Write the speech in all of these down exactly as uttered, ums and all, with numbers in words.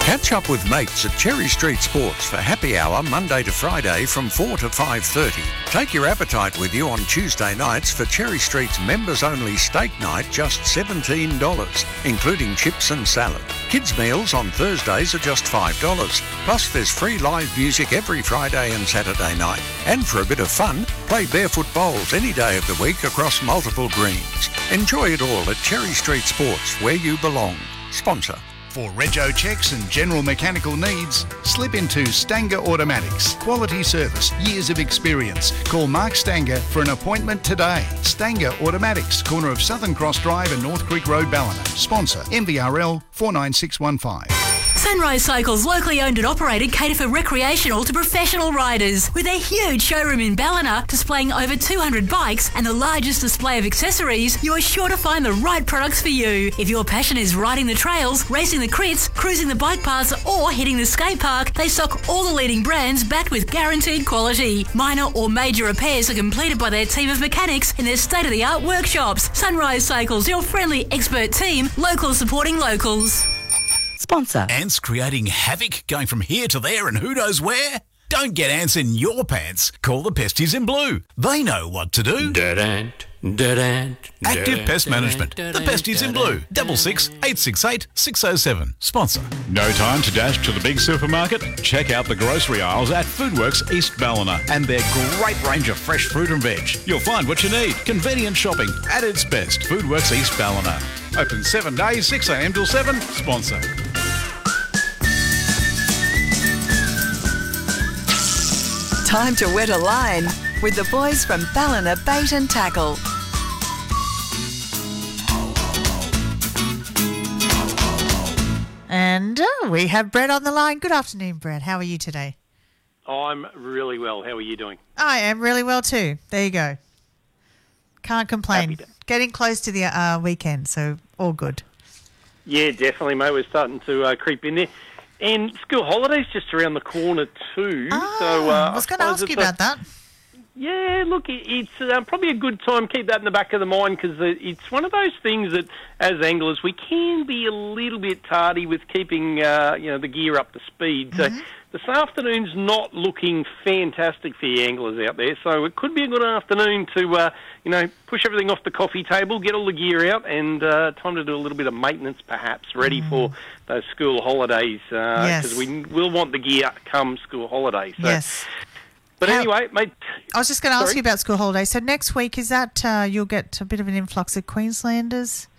Catch up with mates at Cherry Street Sports for happy hour Monday to Friday from four to five thirty. Take your appetite with you on Tuesday nights for Cherry Street's members-only steak night, just seventeen dollars, including chips and salad. Kids' meals on Thursdays are just five dollars. Plus there's free live music every Friday and Saturday night. And for a bit of fun, play barefoot bowls any day of the week across multiple greens. Enjoy it all at Cherry Street Sports, where you belong. Sponsor. For rego checks and general mechanical needs, slip into Stanger Automatics. Quality service, years of experience. Call Mark Stanger for an appointment today. Stanger Automatics, corner of Southern Cross Drive and North Creek Road, Ballina. Sponsor M V R L four nine six one five. Sunrise Cycles, locally owned and operated, cater for recreational to professional riders. With a huge showroom in Ballina displaying over two hundred bikes and the largest display of accessories, you are sure to find the right products for you. If your passion is riding the trails, racing the crits, cruising the bike paths or hitting the skate park, they stock all the leading brands backed with guaranteed quality. Minor or major repairs are completed by their team of mechanics in their state-of-the-art workshops. Sunrise Cycles, your friendly expert team, locals supporting locals. Sponsor. Ants creating havoc, going from here to there and who knows where? Don't get ants in your pants. Call the Pesties in Blue. They know what to do. Dead ant, dead ant. Active Pest Management. The Pesties in Blue. Double six eight six eight six oh seven. Sponsor. No time to dash to the big supermarket? Check out the grocery aisles at Foodworks East Ballina and their great range of fresh fruit and veg. You'll find what you need. Convenient shopping at its best. Foodworks East Ballina. Open seven days, six a m till seven. Sponsor. Time to wet a line with the boys from Ballina Bait and Tackle. And uh, we have Brett on the line. Good afternoon, Brett. How are you today? I'm really well. How are you doing? I am really well too. There you go. Can't complain. Getting close to the uh, weekend, so all good. Yeah, definitely, mate. We're starting to uh, creep in there. And school holidays just around the corner too. Oh, so uh, I was going to ask you about a, that. Yeah, look, it's uh, probably a good time. Keep that in the back of the mind because it's one of those things that, as anglers, we can be a little bit tardy with keeping uh, you know the gear up to speed. So mm-hmm. This afternoon's not looking fantastic for you anglers out there. So it could be a good afternoon to uh, you know push everything off the coffee table, get all the gear out, and uh, time to do a little bit of maintenance, perhaps, ready mm. for those school holidays because uh, yes. we will want the gear come school holidays. So. Yes. But How, anyway, mate. I was just going to ask you about school holidays. So next week, is that uh, you'll get a bit of an influx of Queenslanders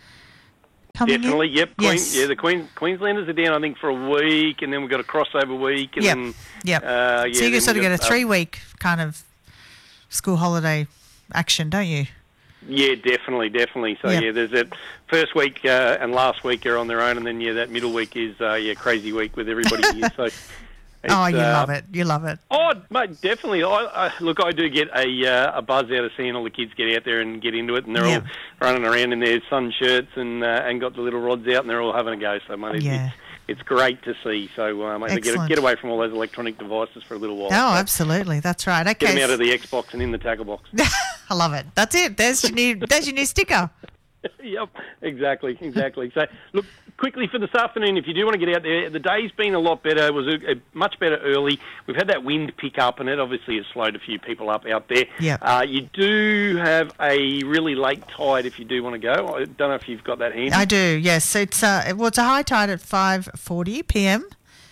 coming Definitely, in? yep. Queen, yes. Yeah, the Queen, Queenslanders are down, I think, for a week, and then we've got a crossover week. And yep. Then, yep. Uh, yeah, so you sort of get a uh, three-week kind of school holiday action, don't you? Yeah, definitely, definitely. So, yep. yeah, there's that first week uh, and last week are on their own, and then, yeah, that middle week is, uh, yeah, crazy week with everybody here. So... It's, oh, you uh, love it. You love it. Oh, mate, definitely. I, I, look, I do get a uh, a buzz out of seeing all the kids get out there and get into it, and they're yep. all running around in their sun shirts and uh, and got the little rods out, and they're all having a go. So, mate, yeah. it's, it's great to see. So, uh, mate, get, get away from all those electronic devices for a little while. Oh, so absolutely. That's right. Okay. Get them out of the Xbox and in the tackle box. I love it. That's it. There's your new, there's your new sticker. Yep, exactly, exactly. So, look, quickly for this afternoon, if you do want to get out there, the day's been a lot better. It was a, a much better early. We've had that wind pick up, and it obviously has slowed a few people up out there. Yep. Uh, you do have a really late tide if you do want to go. I don't know if you've got that handy. I do, yes. It's uh, well, it's a high tide at five forty p m,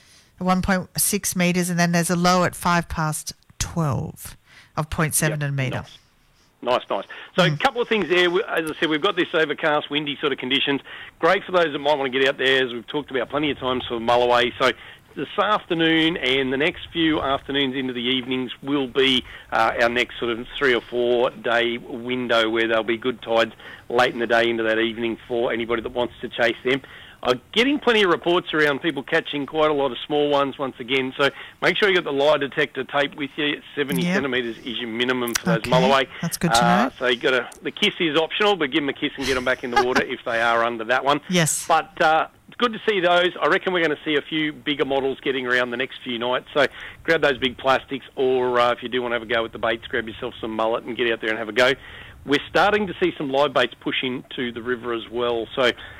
one point six metres, and then there's a low at five past twelve of zero point seven yep, a metre. Nice. Nice, nice. So mm. a couple of things there. As I said, we've got this overcast, windy sort of conditions. Great for those that might want to get out there, as we've talked about plenty of times for Mulloway. So this afternoon and the next few afternoons into the evenings will be uh, our next sort of three or four day window where there'll be good tides late in the day into that evening for anybody that wants to chase them. I'm getting plenty of reports around people catching quite a lot of small ones once again, so make sure you got the lie detector tape with you. seventy yep. centimetres is your minimum for okay. those Mulloway. That's good to uh, know. So you got to, the kiss is optional, but give them a kiss and get them back in the water if they are under that one. Yes. But uh, it's good to see those. I reckon we're going to see a few bigger models getting around the next few nights, so grab those big plastics, or uh, if you do want to have a go with the baits, grab yourself some mullet and get out there and have a go. We're starting to see some live baits push into the river as well. So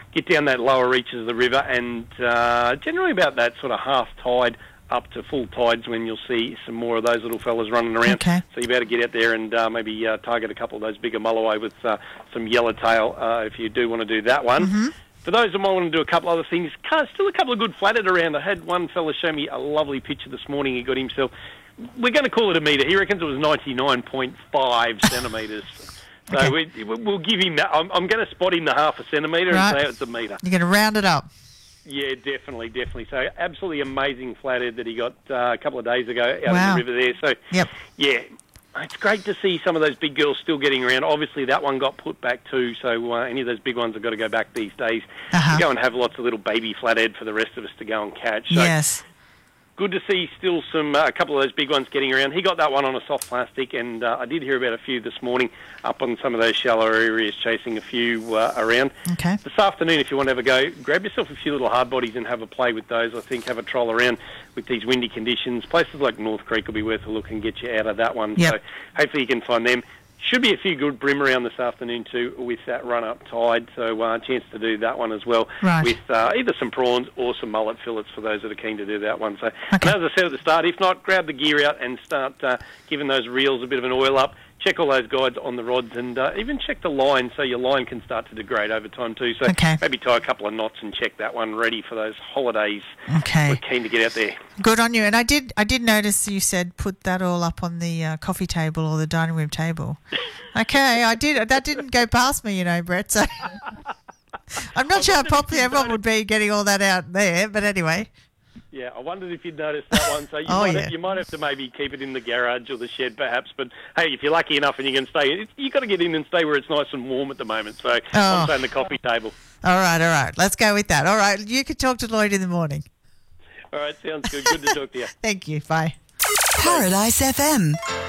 get down that lower reaches of the river, and uh, generally about that sort of half tide up to full tides when you'll see some more of those little fellas running around. Okay. So you better get out there and uh, maybe uh, target a couple of those bigger mulloway with uh, some yellowtail uh, if you do want to do that one. Mm-hmm. For those that might want to do a couple other things, still a couple of good flathead around. I had one fella show me a lovely picture this morning. He got himself, we're going to call it a metre. He reckons it was ninety-nine point five centimetres. So Okay. we, we'll give him that. I'm, I'm going to spot him the half a centimetre Right. and say it's a metre. You're going to round it up. Yeah, definitely, definitely. So absolutely amazing flathead that he got uh, a couple of days ago out Wow. in the river there. So, Yep. yeah, it's great to see some of those big girls still getting around. Obviously, that one got put back too, so uh, any of those big ones have got to go back these days. Uh-huh. To go and have lots of little baby flathead for the rest of us to go and catch. So Yes. good to see still some uh, a couple of those big ones getting around. He got that one on a soft plastic, and uh, I did hear about a few this morning up on some of those shallower areas chasing a few uh, around. Okay. This afternoon, if you want to have a go, grab yourself a few little hard bodies and have a play with those. I think have a troll around with these windy conditions. Places like North Creek will be worth a look and get you out of that one. Yep. So hopefully you can find them. Should be a few good brim around this afternoon too with that run-up tide, so uh, a chance to do that one as well Right. with uh, either some prawns or some mullet fillets for those that are keen to do that one. So, Okay. and as I said at the start, if not, grab the gear out and start uh, giving those reels a bit of an oil up. Check all those guides on the rods and uh, even check the line so your line can start to degrade over time too. So Okay. maybe tie a couple of knots and check that one ready for those holidays. Okay. We're keen to get out there. Good on you. And I did I did notice you said put that all up on the uh, coffee table or the dining room table. Okay, I did. That didn't go past me, you know, Brett. So I'm not sure how popular everyone would be getting all that out there, but anyway. Yeah, I wondered if you'd noticed that one. So you, Oh, might yeah. have, you might have to maybe keep it in the garage or the shed perhaps. But, hey, if you're lucky enough and you can stay, you've got to get in and stay where it's nice and warm at the moment. So Oh. I'm saying the coffee table. All right, all right. Let's go with that. All right, you can talk to Lloyd in the morning. All right, sounds good. Good to talk to you. Thank you. Bye. Paradise F M.